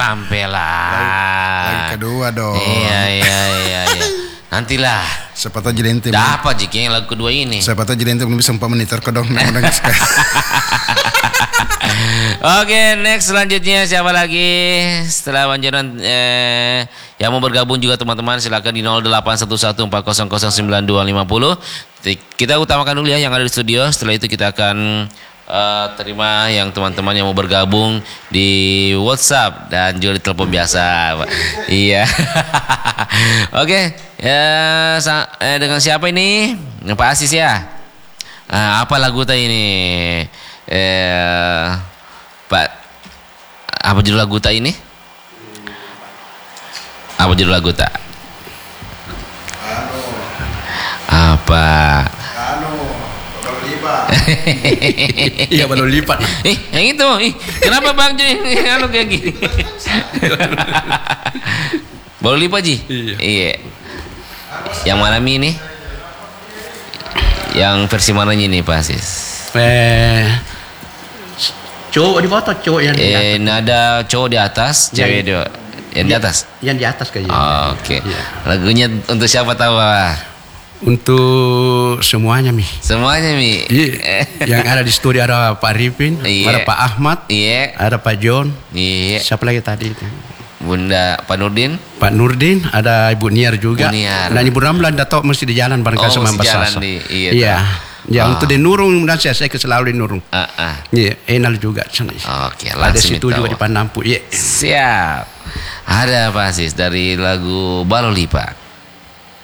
sampai lah. Lagi kedua dong. Iya. Nantilah. Siapa tahu jadi ente. Dapat jika yang lagu kedua ini. Siapa tahu jadi ente belum bisa 4 menit terkodong. Oke, next selanjutnya siapa lagi? Setelah Banjaran yang mau bergabung juga teman-teman silakan di 0811400950. Kita utamakan dulu ya yang ada di studio. Setelah itu kita akan terima yang teman-teman yang mau bergabung di WhatsApp dan juga di telepon biasa. Iya. Oke, dengan siapa ini? Pak Asis ya. Apa lagu tadi ini? Pak, apa judul lagu tak ini? Apa judul lagu tak? Apa? Balon lipat. Iya, balon lipat. Yang itu. Kenapa Bang Ji? Kayak gini. Balon lipat Ji? Iya. Yang mana ini? Yang versi mananya ini Pak Asis? Cowok di bawah, cowok yang di atas. Ada cowok di atas, cewek yang di atas. Yang di atas kayaknya. Oke. Lagunya untuk siapa tahu? Untuk semuanya Mi. Semuanya Mi. Yang ada di studio ada Pak Ripin, ada Pak Ahmad, ada Pak John. Siapa lagi tadi? Bunda Pak Nurdin. Pak Nurdin, ada Ibu Niar juga. Dan Ibu Ramlan datuk mesti di jalan barangkali sama Mbak Sasa. Iya. Ya untuk di Nurung dan saya selalu di Nurung. Iya, Enal juga sana. Oke, ada situ juga di Panampu. Iya. Siap. Ada apa sih dari lagu Balon Lipat?